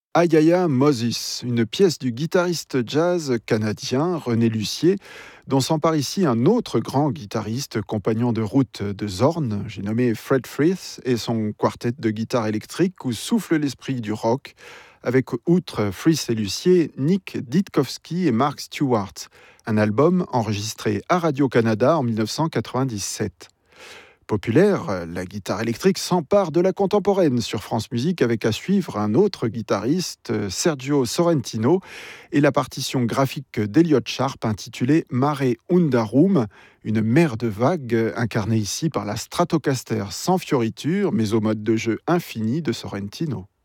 Ayaya Moses, une pièce du guitariste jazz canadien René Lucier, dont s'empare ici un autre grand guitariste, compagnon de route de Zorn, j'ai nommé Fred Frith, et son quartet de guitare électrique où souffle l'esprit du rock, avec outre Frith et Lucier, Nick Ditkowski et Mark Stewart, un album enregistré à Radio-Canada en 1997. Populaire, la guitare électrique s'empare de la contemporaine sur France Musique avec à suivre un autre guitariste, Sergio Sorrentino, et la partition graphique d'Elliott Sharp intitulée Mare Undarum, une mer de vagues incarnée ici par la Stratocaster sans fioriture mais au mode de jeu infini de Sorrentino.